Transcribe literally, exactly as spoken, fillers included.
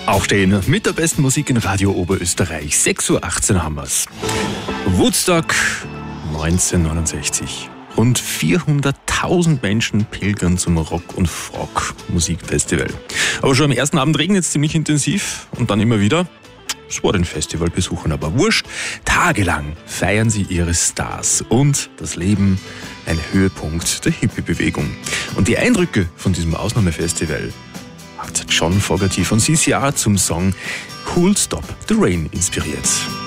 Aufstehen mit der besten Musik in Radio Oberösterreich. sechs Uhr achtzehn haben wir's. Woodstock neunzehnhundertneunundsechzig. Rund vierhunderttausend Menschen pilgern zum Rock- und Folk-Musikfestival. Aber schon am ersten Abend regnet es ziemlich intensiv und dann immer wieder. Es war den Festivalbesuchern aber wurscht. Tagelang feiern sie ihre Stars und das Leben, ein Höhepunkt der Hippie-Bewegung. Und die Eindrücke von diesem Ausnahmefestival hat John Fogerty von C C R zum Song Who'll Stop the Rain inspiriert.